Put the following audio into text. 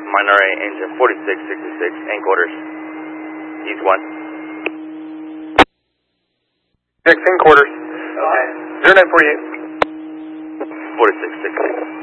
Minor engine 4666, in quarters. East 1. 6 in quarters. 0948. 4666.